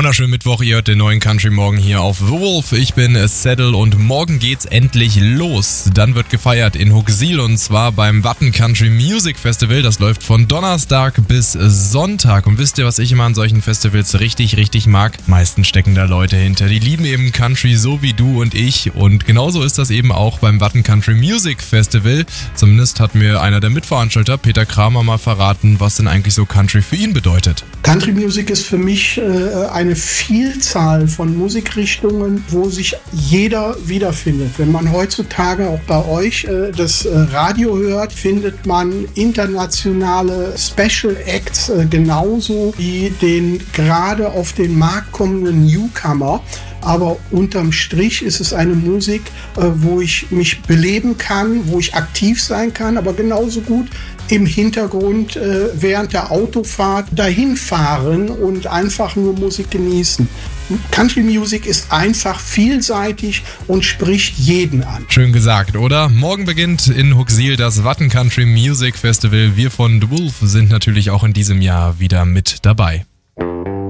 Wunderschönen Mittwoch, ihr hört den neuen Country Morgen hier auf The Wolf. Ich bin Saddle und morgen geht's endlich los. Dann wird gefeiert in Hooksiel und zwar beim Watten Country Music Festival. Das läuft von Donnerstag bis Sonntag. Und wisst ihr, was ich immer an solchen Festivals richtig mag? Meistens stecken da Leute hinter, die lieben eben Country so wie du und ich. Und genauso ist das eben auch beim Watten Country Music Festival. Zumindest hat mir einer der Mitveranstalter, Peter Kramer, mal verraten, was denn eigentlich so Country für ihn bedeutet. Country Music ist für mich eine Vielzahl von Musikrichtungen, wo sich jeder wiederfindet. Wenn man heutzutage auch bei euch das Radio hört, findet man internationale Special Acts genauso wie den gerade auf den Markt kommenden Newcomer. Aber unterm Strich ist es eine Musik, wo ich mich beleben kann, wo ich aktiv sein kann, aber genauso gut im Hintergrund während der Autofahrt dahin fahren und einfach nur Musik genießen. Country Music ist einfach vielseitig und spricht jeden an. Schön gesagt, oder? Morgen beginnt in Hooksiel das Watten Country Music Festival. Wir von The Wolf sind natürlich auch in diesem Jahr wieder mit dabei.